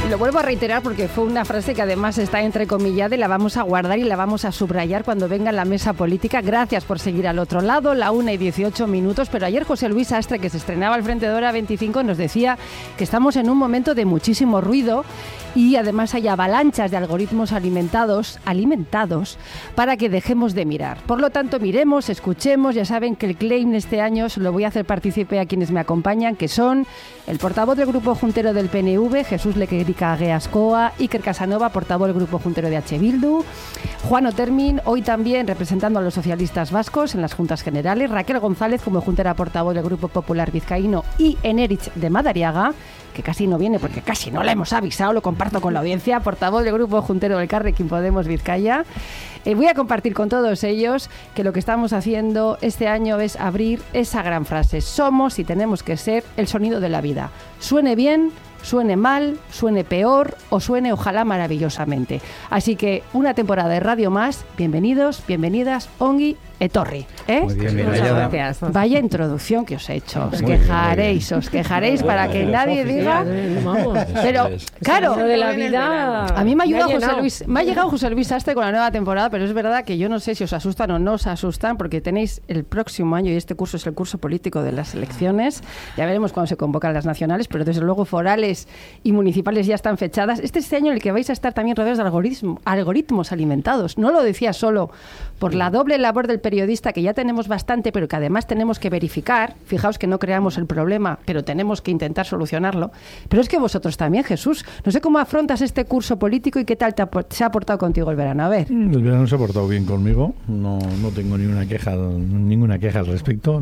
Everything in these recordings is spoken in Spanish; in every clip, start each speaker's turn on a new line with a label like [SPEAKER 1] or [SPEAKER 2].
[SPEAKER 1] lo vuelvo a reiterar porque fue una frase que además está entrecomillada y la vamos a guardar y la vamos a subrayar cuando venga la mesa política. Gracias por seguir al otro lado, la 1:18, pero ayer José Luis Astre, que se estrenaba al frente de Hora 25, nos decía que estamos en un momento de muchísimo ruido y además hay avalanchas de algoritmos alimentados para que dejemos de mirar. Por lo tanto, miremos, escuchemos. Ya saben que el claim de este año se lo voy a hacer partícipe a quienes me acompañan, que son el portavoz del Grupo Juntero del PNV, Jesús Lequerica Geascoa, Iker Casanova, portavoz del Grupo Juntero de H. Bildu, Juan Otermin, hoy también representando a los socialistas vascos en las Juntas Generales, Raquel González como juntera portavoz del Grupo Popular Vizcaíno y Enerich de Madariaga, que casi no viene porque casi no la hemos avisado, lo comparto con la audiencia, portavoz del Grupo Juntero del Elkarrekin Podemos Vizcaya. Voy a compartir con todos ellos que lo que estamos haciendo este año es abrir esa gran frase: somos y tenemos que ser el sonido de la vida. Suene bien, suene mal, suene peor o suene ojalá maravillosamente. Así que una temporada de radio más. Bienvenidos, bienvenidas, ongi etorri.
[SPEAKER 2] Muy bien,
[SPEAKER 1] muchas gracias. Vaya introducción que os he hecho. Os quejaréis para que nadie diga. Pero claro,
[SPEAKER 3] de la vida.
[SPEAKER 1] A mí me ha llegado José Luis Astre con la nueva temporada, pero es verdad que yo no sé si os asustan o no os asustan, porque tenéis el próximo año, y este curso es el curso político de las elecciones. Ya veremos cuándo se convocan las nacionales, pero desde luego forales y municipales ya están fechadas. Este año en el que vais a estar también rodeados de algoritmos alimentados. No lo decía solo por la doble labor del periodista, que ya tenemos bastante, pero que además tenemos que verificar. Fijaos que no creamos el problema, pero tenemos que intentar solucionarlo. Pero es que vosotros también, Jesús, no sé cómo afrontas este curso político y qué tal se ha portado contigo el verano. A ver.
[SPEAKER 2] El verano se ha portado bien conmigo. No tengo ninguna queja al respecto.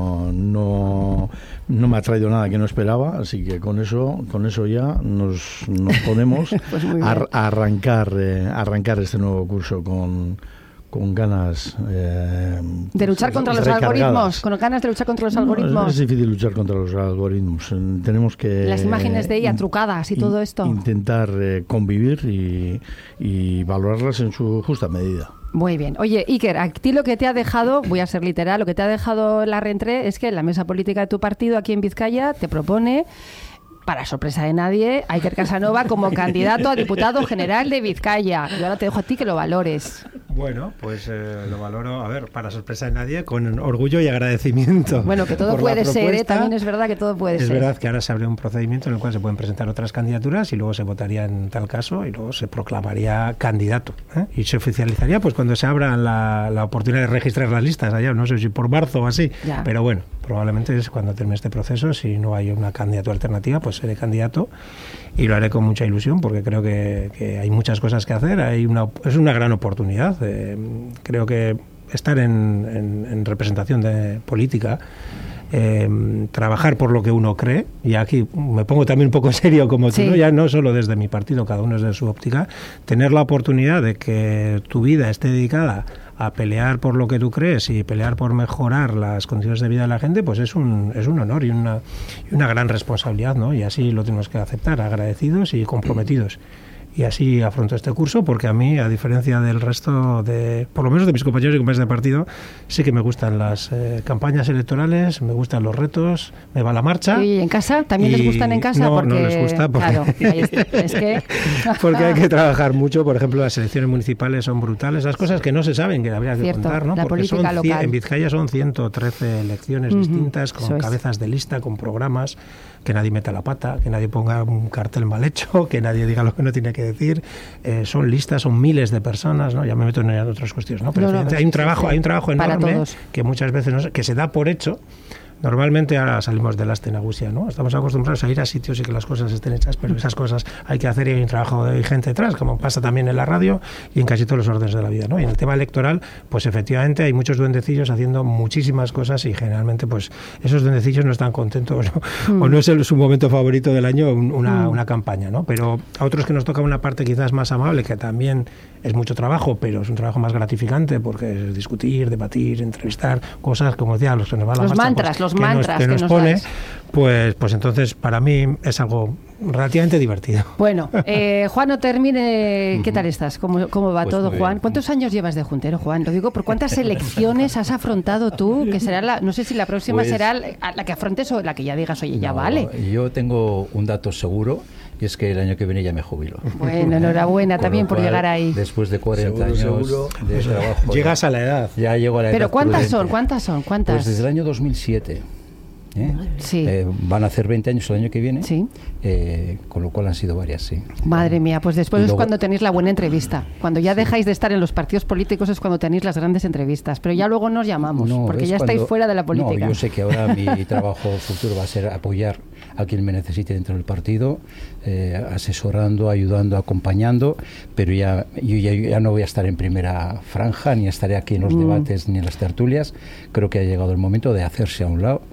[SPEAKER 2] No me ha traído nada que no esperaba, así que con eso ya nos ponemos
[SPEAKER 1] pues
[SPEAKER 2] a arrancar este nuevo curso con ganas
[SPEAKER 1] de luchar contra los algoritmos, con ganas de luchar contra los algoritmos.
[SPEAKER 2] Es difícil luchar contra los algoritmos. Tenemos que
[SPEAKER 1] las imágenes de ella trucadas y todo esto.
[SPEAKER 2] Intentar convivir y valorarlas en su justa medida.
[SPEAKER 1] Muy bien. Oye, Iker, a ti lo que te ha dejado, voy a ser literal, lo que te ha dejado la Rentre es que la mesa política de tu partido aquí en Vizcaya te propone, para sorpresa de nadie, a Iker Casanova como candidato a diputado general de Vizcaya. Y ahora te dejo a ti que lo valores.
[SPEAKER 4] Bueno, pues lo valoro, a ver, para sorpresa de nadie, con orgullo y agradecimiento.
[SPEAKER 1] Bueno, que todo puede ser, también es verdad que todo puede ser.
[SPEAKER 4] Es verdad que ahora se abre un procedimiento en el cual se pueden presentar otras candidaturas y luego se votaría en tal caso y luego se proclamaría candidato. Y se oficializaría pues cuando se abra la oportunidad de registrar las listas allá, no sé si por marzo o así,
[SPEAKER 1] ya. Pero bueno,
[SPEAKER 4] probablemente es cuando termine este proceso, si no hay una candidatura alternativa, pues seré candidato y lo haré con mucha ilusión porque creo que hay muchas cosas que hacer, es una gran oportunidad. Creo que estar en representación de política, trabajar por lo que uno cree, y aquí me pongo también un poco serio como tú, ¿no? Ya no solo desde mi partido, cada uno desde su óptica, tener la oportunidad de que tu vida esté dedicada a pelear por lo que tú crees y pelear por mejorar las condiciones de vida de la gente, pues es un honor y una gran responsabilidad, ¿no? Y así lo tenemos que aceptar, agradecidos y comprometidos. Y así afronto este curso porque a mí, a diferencia del resto por lo menos de mis compañeros y compañeras de partido, sí que me gustan las campañas electorales, me gustan los retos, me va la marcha.
[SPEAKER 1] ¿Y en casa? ¿También les gustan en casa?
[SPEAKER 4] No, no les gusta porque,
[SPEAKER 1] claro, es que
[SPEAKER 4] porque hay que trabajar mucho. Por ejemplo, las elecciones municipales son brutales, las cosas que no se saben, que habría que contar, ¿no?
[SPEAKER 1] La
[SPEAKER 4] porque
[SPEAKER 1] política local.
[SPEAKER 4] En Vizcaya son 113 elecciones distintas, con cabezas de lista, con programas, que nadie meta la pata, que nadie ponga un cartel mal hecho, que nadie diga lo que no tiene que decir. Son listas, son miles de personas, ¿no? Ya me meto en otras cuestiones, ¿no? Pero hay un trabajo enorme que muchas veces que se da por hecho. Normalmente ahora salimos de la nagusia, ¿no? Estamos acostumbrados a ir a sitios y que las cosas estén hechas, pero esas cosas hay que hacer y hay un trabajo de gente detrás, como pasa también en la radio y en casi todos los órdenes de la vida, ¿no? Y en el tema electoral, pues efectivamente hay muchos duendecillos haciendo muchísimas cosas y generalmente pues esos duendecillos no están contentos, ¿no? O no es su momento favorito del año una campaña, ¿no? Pero a otros que nos toca una parte quizás más amable, que también es mucho trabajo, pero es un trabajo más gratificante porque es discutir, debatir, entrevistar, cosas, como decía, los que nos van a la marcha,
[SPEAKER 1] mantras que nos pone,
[SPEAKER 4] pues entonces para mí es algo Relativamente divertido.
[SPEAKER 1] Bueno, Juan Otermin, ¿qué tal estás? ¿Cómo va
[SPEAKER 3] Pues
[SPEAKER 1] todo,
[SPEAKER 3] muy
[SPEAKER 1] Juan?
[SPEAKER 3] bien.
[SPEAKER 1] ¿Cuántos años llevas de juntero, Juan? Lo digo, ¿por cuántas elecciones has afrontado tú? Que será no sé si la próxima
[SPEAKER 3] Pues,
[SPEAKER 1] será la que afrontes o la que ya digas, oye, ya
[SPEAKER 3] No,
[SPEAKER 1] vale.
[SPEAKER 3] Yo tengo un dato seguro, y es que el año que viene ya me jubilo.
[SPEAKER 1] Bueno, enhorabuena
[SPEAKER 3] Con
[SPEAKER 1] también
[SPEAKER 3] lo
[SPEAKER 1] por
[SPEAKER 3] cual,
[SPEAKER 1] llegar ahí.
[SPEAKER 3] Después de 40
[SPEAKER 2] Seguro,
[SPEAKER 3] años
[SPEAKER 2] seguro.
[SPEAKER 3] de trabajo.
[SPEAKER 4] Llegas a la edad.
[SPEAKER 3] Ya llego a la edad
[SPEAKER 1] Pero ¿cuántas son?
[SPEAKER 3] prudente.
[SPEAKER 1] ¿Cuántas?
[SPEAKER 3] Pues desde el año 2007.
[SPEAKER 1] Sí.
[SPEAKER 3] Van a hacer 20 años el año que viene,
[SPEAKER 1] Sí.
[SPEAKER 3] Con lo cual han sido varias, sí.
[SPEAKER 1] Madre mía, pues después
[SPEAKER 3] Y
[SPEAKER 1] es
[SPEAKER 3] luego-
[SPEAKER 1] cuando tenéis la buena entrevista. Cuando ya dejáis de estar en los partidos políticos es cuando tenéis las grandes entrevistas. Pero ya luego nos llamamos,
[SPEAKER 3] No,
[SPEAKER 1] porque
[SPEAKER 3] es
[SPEAKER 1] ya estáis
[SPEAKER 3] cuando-
[SPEAKER 1] fuera de la política.
[SPEAKER 3] No, yo sé que ahora mi trabajo futuro va a ser apoyar a quien me necesite dentro del partido, asesorando, ayudando, acompañando, pero yo ya no voy a estar en primera franja, ni estaré aquí en los debates ni en las tertulias. Creo que ha llegado el momento de hacerse a un lado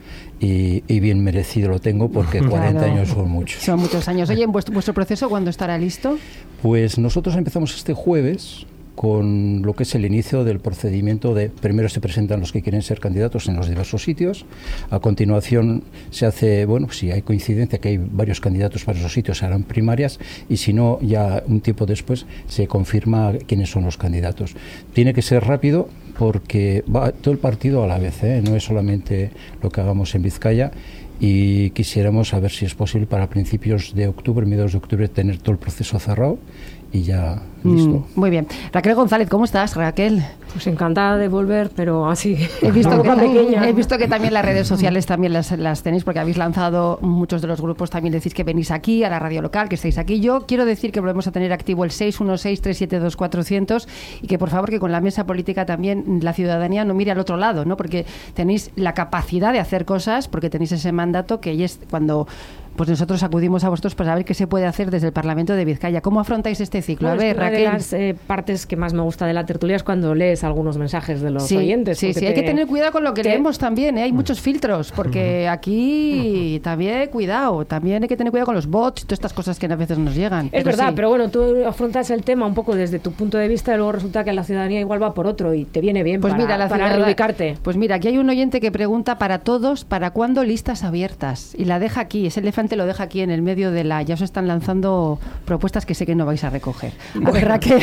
[SPEAKER 3] y bien merecido lo tengo porque 40
[SPEAKER 1] Claro.
[SPEAKER 3] años son muchos.
[SPEAKER 1] Son muchos años. Oye, ¿vuestro proceso cuándo estará listo?
[SPEAKER 3] Pues nosotros empezamos este jueves con lo que es el inicio del procedimiento de primero se presentan los que quieren ser candidatos en los diversos sitios, a continuación se hace, bueno, si hay coincidencia que hay varios candidatos para esos sitios, se harán primarias y si no, ya un tiempo después se confirma quiénes son los candidatos. Tiene que ser rápido porque va todo el partido a la vez, no es solamente lo que hagamos en Vizcaya, y quisiéramos saber si es posible para principios de octubre, mediados de octubre, tener todo el proceso cerrado y ya listo.
[SPEAKER 1] Muy bien. Raquel González, ¿cómo estás, Raquel?
[SPEAKER 5] Pues encantada de volver, pero así.
[SPEAKER 1] He visto,
[SPEAKER 5] una boca pequeña.
[SPEAKER 1] he visto que también las redes sociales también las tenéis, porque habéis lanzado, muchos de los grupos también decís que venís aquí, a la radio local, que estáis aquí. Yo quiero decir que volvemos a tener activo el 616-372-400 y que por favor que con la mesa política también la ciudadanía no mire al otro lado, ¿no? Porque tenéis la capacidad de hacer cosas, porque tenéis ese mandato que es cuando pues nosotros acudimos a vosotros para ver qué se puede hacer desde el Parlamento de Vizcaya. ¿Cómo afrontáis este ciclo?
[SPEAKER 5] Bueno,
[SPEAKER 1] A ver,
[SPEAKER 5] es que una
[SPEAKER 1] Raquel.
[SPEAKER 5] de las partes que más me gusta de la tertulia es cuando lees algunos mensajes de los oyentes.
[SPEAKER 1] Sí,
[SPEAKER 5] porque
[SPEAKER 1] sí, hay que tener cuidado con lo que
[SPEAKER 5] te-
[SPEAKER 1] leemos también, ¿eh? Hay muchos filtros, porque aquí también cuidado, también hay que tener cuidado con los bots y todas estas cosas que a veces nos llegan.
[SPEAKER 5] Es verdad,
[SPEAKER 1] sí.
[SPEAKER 5] pero bueno, tú afrontas el tema un poco desde tu punto de vista y luego resulta que la ciudadanía igual va por otro y te viene bien
[SPEAKER 1] Pues
[SPEAKER 5] para,
[SPEAKER 1] mira,
[SPEAKER 5] para reubicarte.
[SPEAKER 1] Pues mira, aquí hay un oyente que pregunta para todos, ¿para cuándo listas abiertas? Y la deja aquí, ese elefante lo deja aquí en el medio de ya os están lanzando propuestas que sé que no vais a recoger. A ver, Raquel.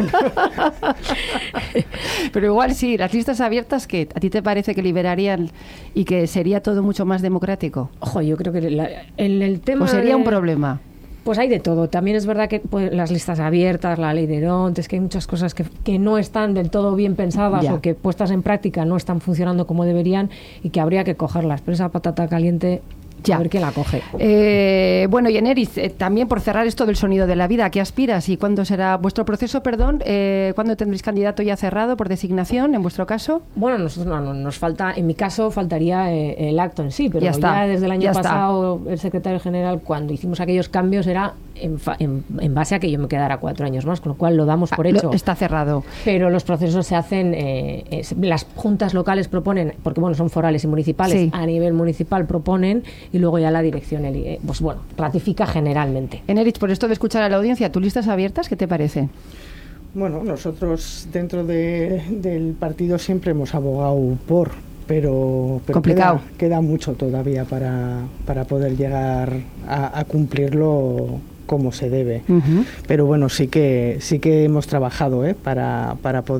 [SPEAKER 1] Pero igual sí, las listas abiertas, que ¿a ti te parece que liberarían y que sería todo mucho más democrático?
[SPEAKER 5] Ojo, yo creo que el tema...
[SPEAKER 1] ¿O sería un problema?
[SPEAKER 5] Pues hay de todo. También es verdad que pues, las listas abiertas, la ley de DONT, es que hay muchas cosas que no están del todo bien pensadas
[SPEAKER 1] Ya.
[SPEAKER 5] o que puestas en práctica no están funcionando como deberían y que habría que cogerlas. Pero esa patata caliente,
[SPEAKER 1] Ya.
[SPEAKER 5] a ver quién la coge.
[SPEAKER 1] Bueno, y Eneritz, también por cerrar esto del sonido de la vida, ¿a qué aspiras y cuándo será vuestro proceso, perdón? ¿Cuándo tendréis candidato ya cerrado por designación, en vuestro caso?
[SPEAKER 5] Bueno, nosotros nos falta, en mi caso, faltaría el acto en sí, pero
[SPEAKER 1] Ya está,
[SPEAKER 5] desde el año
[SPEAKER 1] ya está.
[SPEAKER 5] pasado el secretario general, cuando hicimos aquellos cambios, era en base a que yo me quedara 4 años más, con lo cual lo damos por hecho.
[SPEAKER 1] Está cerrado.
[SPEAKER 5] Pero los procesos se hacen, las juntas locales proponen, porque bueno, son forales y municipales,
[SPEAKER 1] Sí.
[SPEAKER 5] a nivel municipal proponen y luego ya la dirección, pues bueno, ratifica generalmente.
[SPEAKER 1] Eneritz, por esto de escuchar a la audiencia, ¿tú listas abiertas? ¿Qué te parece?
[SPEAKER 6] Bueno, nosotros dentro del partido siempre hemos abogado pero
[SPEAKER 1] Complicado.
[SPEAKER 6] queda mucho todavía para poder llegar a cumplirlo como se debe.
[SPEAKER 1] Ujú.
[SPEAKER 6] Pero bueno, sí que hemos trabajado para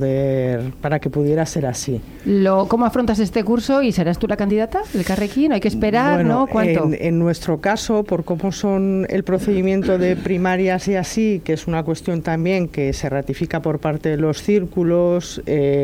[SPEAKER 6] que pudiera ser así.
[SPEAKER 1] ¿Cómo afrontas este curso y serás tú la candidata del Carrequín? Hay que esperar,
[SPEAKER 6] Bueno,
[SPEAKER 1] ¿no? ¿Cuánto?
[SPEAKER 6] En nuestro caso, por cómo son el procedimiento de primarias y así, que es una cuestión también que se ratifica por parte de los círculos,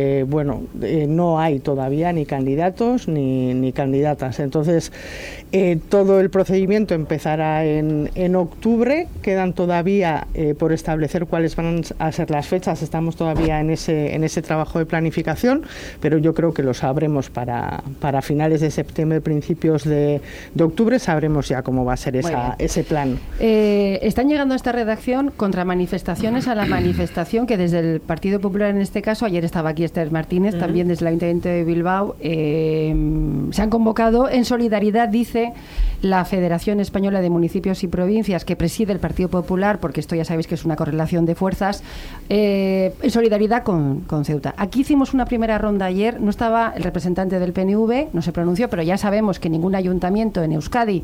[SPEAKER 6] no hay todavía ni candidatos ni candidatas. Entonces, todo el procedimiento empezará en octubre. Quedan todavía por establecer cuáles van a ser las fechas. Estamos todavía en ese trabajo de planificación, pero yo creo que lo sabremos para finales de septiembre, principios de octubre, sabremos ya cómo va a ser ese plan.
[SPEAKER 1] Están llegando a esta redacción contramanifestaciones a la manifestación que desde el Partido Popular, en este caso, ayer estaba aquí Esther Martínez, también desde el Ayuntamiento de Bilbao, se han convocado en solidaridad, dice la Federación Española de Municipios y Provincias, que preside el Partido Popular, porque esto ya sabéis que es una correlación de fuerzas, en solidaridad con Ceuta. Aquí hicimos una primera ronda ayer, no estaba el representante del PNV, no se pronunció, pero ya sabemos que ningún ayuntamiento en Euskadi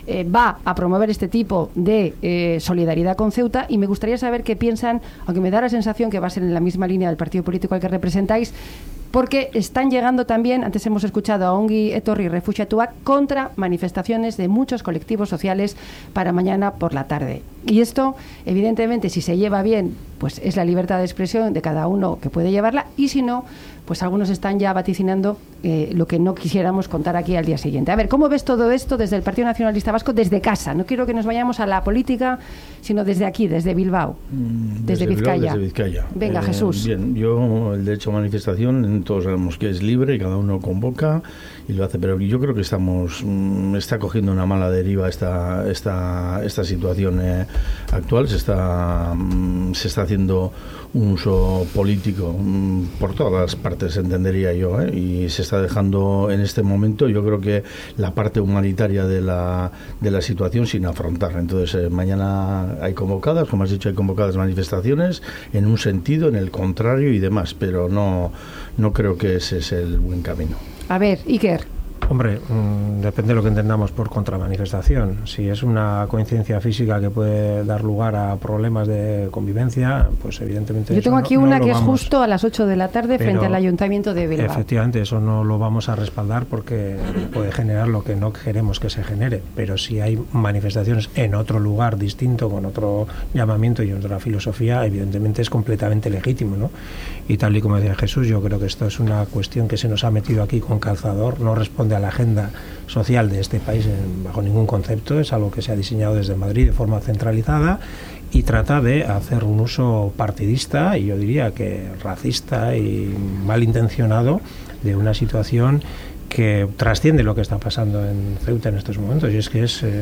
[SPEAKER 1] va a promover este tipo de solidaridad con Ceuta, y me gustaría saber qué piensan, aunque me da la sensación que va a ser en la misma línea del partido político al que representáis, porque están llegando también, antes hemos escuchado a Ongi Etorri Refuxiatuak, contra manifestaciones de muchos colectivos sociales para mañana por la tarde. Y esto, evidentemente, si se lleva bien, pues es la libertad de expresión de cada uno que puede llevarla, y si no, pues algunos están ya vaticinando lo que no quisiéramos contar aquí al día siguiente. A ver, ¿cómo ves todo esto desde el Partido Nacionalista Vasco, desde casa? No quiero que nos vayamos a la política, sino desde aquí, desde Bilbao, desde Vizcaya.
[SPEAKER 2] Desde Vizcaya.
[SPEAKER 1] Venga, Jesús.
[SPEAKER 2] Bien, yo el derecho a manifestación, todos sabemos que es libre y cada uno convoca y lo hace, pero yo creo que está cogiendo una mala deriva esta situación actual. Se está haciendo un uso político por todas las partes, entendería yo, y se está dejando en este momento, yo creo que la parte humanitaria de la situación sin afrontar. Entonces mañana hay convocadas, como has dicho, hay convocadas manifestaciones en un sentido, en el contrario y demás, pero no creo que ese es el buen camino.
[SPEAKER 1] A ver, Iker.
[SPEAKER 4] Hombre, depende de lo que entendamos por contramanifestación. Si es una coincidencia física que puede dar lugar a problemas de convivencia, pues evidentemente...
[SPEAKER 1] Yo tengo aquí una que es justo a las 8 de la tarde frente al Ayuntamiento de Bilbao.
[SPEAKER 4] Efectivamente, eso no lo vamos a respaldar porque puede generar lo que no queremos que se genere. Pero si hay manifestaciones en otro lugar distinto, con otro llamamiento y otra filosofía, evidentemente es completamente legítimo, ¿no? Y tal y como decía Jesús, yo creo que esto es una cuestión que se nos ha metido aquí con calzador, no responde a la agenda social de este país bajo ningún concepto, es algo que se ha diseñado desde Madrid de forma centralizada y trata de hacer un uso partidista y yo diría que racista y malintencionado de una situación que trasciende lo que está pasando en Ceuta en estos momentos, y es que es